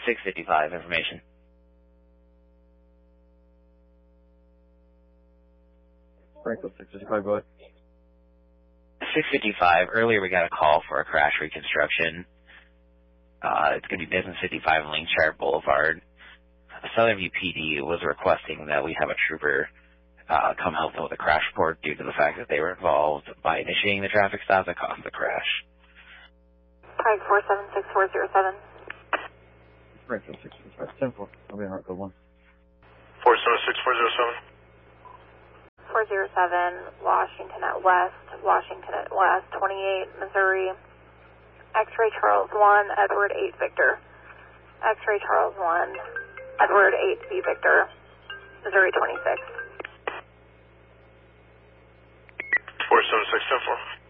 655 information. Springfield 655, go ahead. 655, earlier we got a call for a crash reconstruction. It's going to be Business 55 Linkshire Boulevard. Southern View PD was requesting that we have a trooper come help them with a crash report due to the fact that they were involved by initiating the traffic stop that caused the crash. Pike 476407. Springfield 655, 10-4. I'll be on Hartfield 1. 476407. 407, Washington at West, 28, Missouri. X-ray Charles 1, Edward 8 Victor. X-ray Charles 1, Edward 8 B Victor, Missouri 26. 476, 10-4.